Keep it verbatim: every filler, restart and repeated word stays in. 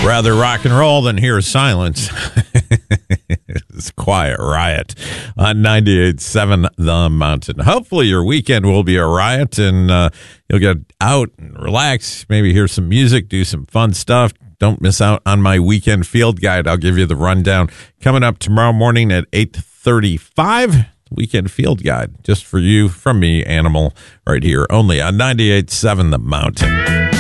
Rather rock and roll than hear silence. It's Quiet Riot on ninety-eight point seven The Mountain. Hopefully your weekend will be a riot and uh, you'll get out and relax, maybe hear some music, do some fun stuff. Don't miss out on my weekend field guide. I'll give you the rundown coming up tomorrow morning at eight thirty-five. Weekend field guide just for you from me, Animal, right here only on ninety-eight point seven The Mountain.